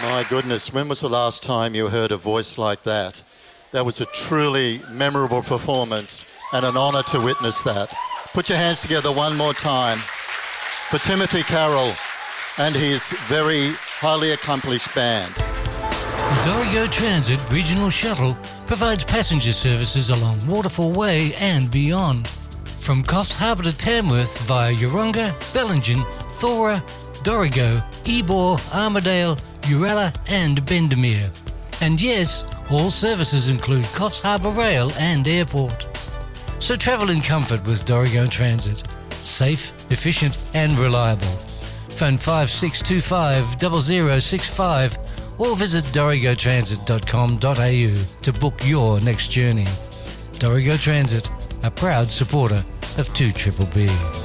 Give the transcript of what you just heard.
My goodness, when was the last time you heard a voice like that? That was a truly memorable performance and an honour to witness that. Put your hands together one more time for Timothy Carroll and his very highly accomplished band. Dorigo Transit Regional Shuttle provides passenger services along Waterfall Way and beyond. From Coffs Harbour to Tamworth via Yeronga, Bellingen, Thora, Dorigo, Ebor, Armidale, Uralla and Bendemeer. And yes, all services include Coffs Harbour Rail and Airport. So travel in comfort with Dorigo Transit. Safe, efficient and reliable. Phone 5625 0065 or visit dorigotransit.com.au to book your next journey. Dorigo Transit, a proud supporter of 2BBB.